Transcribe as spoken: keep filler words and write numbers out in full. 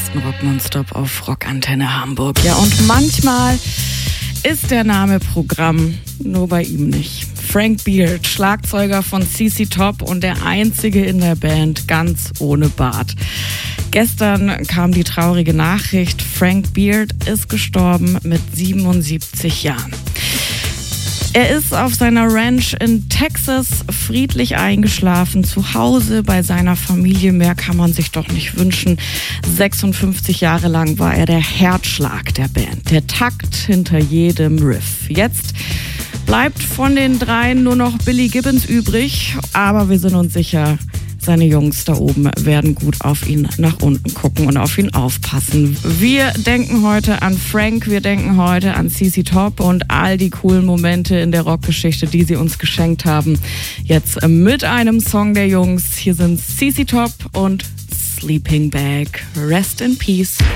ersten Rock Nonstop auf Rockantenne Hamburg. Ja, und manchmal ist der Name Programm, nur bei ihm nicht. Frank Beard, Schlagzeuger von C C Top und der einzige in der Band ganz ohne Bart. Gestern kam die traurige Nachricht, Frank Beard ist gestorben mit siebenundsiebzig Jahren. Er ist auf seiner Ranch in Texas friedlich eingeschlafen, zu Hause bei seiner Familie. Mehr kann man sich doch nicht wünschen. sechsundfünfzig Jahre lang war er der Herzschlag der Band, der Takt hinter jedem Riff. Jetzt bleibt von den dreien nur noch Billy Gibbons übrig, aber wir sind uns sicher, seine Jungs da oben werden gut auf ihn nach unten gucken und auf ihn aufpassen. Wir denken heute an Frank, wir denken heute an C C Top und all die coolen Momente in der Rockgeschichte, die sie uns geschenkt haben. Jetzt mit einem Song der Jungs. Hier sind C C Top und Sleeping Bag. Rest in Peace.